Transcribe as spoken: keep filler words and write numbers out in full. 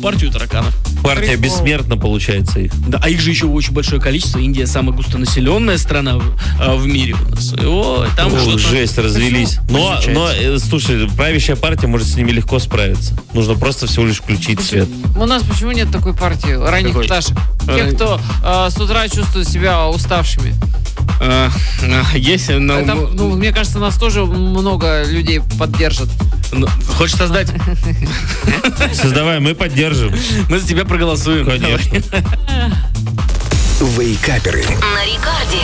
партию тараканов. Партия Прикол. бессмертна, получается, их. Да, а их же еще очень большое количество. Индия самая густонаселенная страна в, а, в мире у нас. И, ой, там О, что-то... жесть, развелись. Но, изучается. но, э, слушай, правящая партия может с ними легко справиться. Нужно просто всего лишь включить свет. У нас почему нет такой партии ранних Какой? пташек? Тех, Ран- кто э, с утра чувствует себя уставшими. А, а, есть, но... Это, ну, мне кажется, нас тоже много людей поддержат. ну, хочешь создать? Создавай, мы поддержим. Мы за тебя проголосуем. Конечно. Вейкаперы. На Рекорде.